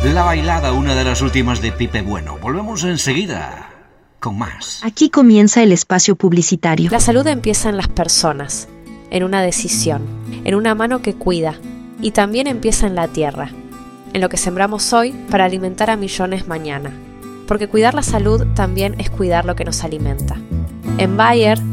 La Bailada, una de las últimas de Pipe Bueno. Volvemos enseguida con más. Aquí comienza el espacio publicitario. La salud empieza en las personas, en una decisión, en una mano que cuida, y también empieza en la tierra, en lo que sembramos hoy para alimentar a millones mañana. Porque cuidar la salud también es cuidar lo que nos alimenta. En Bayer